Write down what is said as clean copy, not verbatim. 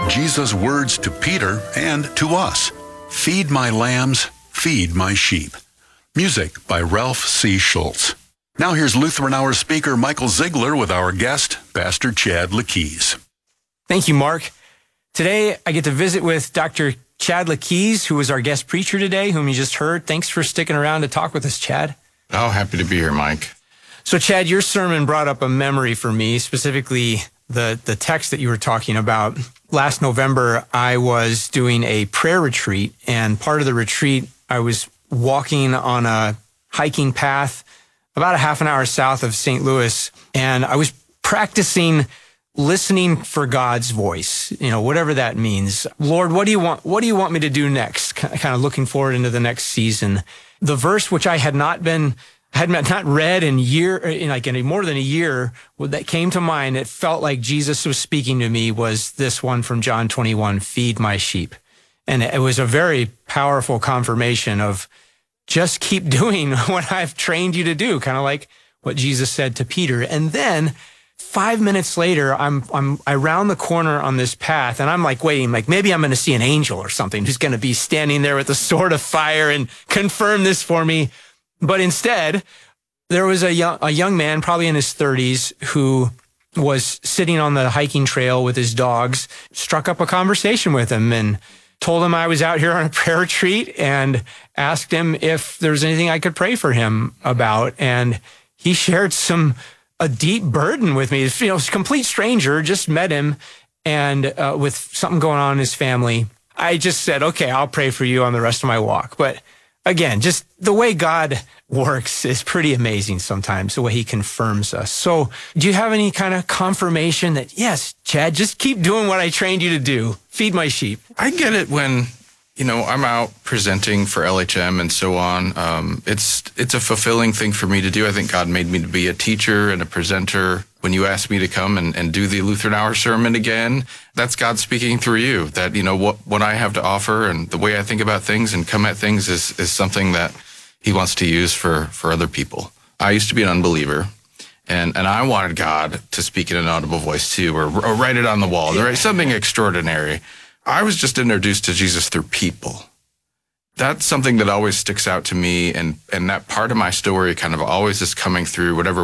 Jesus' words to Peter and to us. Feed my lambs, feed my sheep. Music by Ralph C. Schultz. Now here's Lutheran Hour speaker Michael Ziegler with our guest, Pastor Chad Lekeys. Thank you, Mark. Today, I get to visit with Dr. Chad Lekeys, who is our guest preacher today, whom you just heard. Thanks for sticking around to talk with us, Chad. Oh, happy to be here, Mike. So, Chad, your sermon brought up a memory for me, specifically the text that you were talking about. Last November, I was doing a prayer retreat, and part of the retreat, I was walking on a hiking path about a half an hour south of St. Louis, and I was practicing listening for God's voice, whatever that means. Lord, what do you want? What do you want me to do next? Kind of looking forward into the next season. The verse which I had not read in more than a year, that came to mind, it felt like Jesus was speaking to me, was this one from John 21, feed my sheep. And it was a very powerful confirmation of just keep doing what I've trained you to do, kind of like what Jesus said to Peter. And then 5 minutes later, I round the corner on this path, and I'm like waiting, like maybe I'm going to see an angel or something who's going to be standing there with a sword of fire and confirm this for me. But instead, there was a young man, probably in his 30s, who was sitting on the hiking trail with his dogs, struck up a conversation with him and told him I was out here on a prayer retreat and asked him if there was anything I could pray for him about. And he shared a deep burden with me. It's, a complete stranger, just met him, and with something going on in his family. I just said, okay, I'll pray for you on the rest of my walk. But again, just the way God works is pretty amazing sometimes, the way he confirms us. So do you have any kind of confirmation that, yes, Chad, just keep doing what I trained you to do. Feed my sheep. I get it when, I'm out presenting for LHM and so on. It's a fulfilling thing for me to do. I think God made me to be a teacher and a presenter. When you asked me to come and do the Lutheran Hour sermon again, that's God speaking through you. That, what I have to offer and the way I think about things and come at things is something that he wants to use for other people. I used to be an unbeliever, and I wanted God to speak in an audible voice too, or write it on the wall, or something extraordinary. I was just introduced to Jesus through people. That's something that always sticks out to me, and that part of my story kind of always is coming through whatever